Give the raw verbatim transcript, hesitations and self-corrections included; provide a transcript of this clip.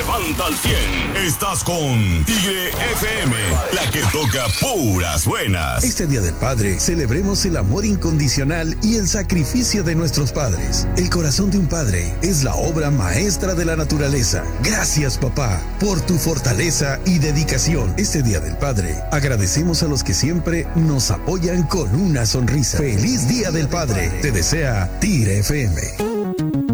levanta al cien. Estás con Tigre F M, la que toca puras buenas. Este Día del Padre, celebremos el amor incondicional y el sacrificio de nuestros padres. El corazón de un padre es la obra maestra de la naturaleza. Gracias, papá, por tu fortaleza y dedicación. Este Día del Padre, agradecemos a los que siempre nos apoyan con una sonrisa. ¡Feliz Día del Padre! Te desea Tigre F M.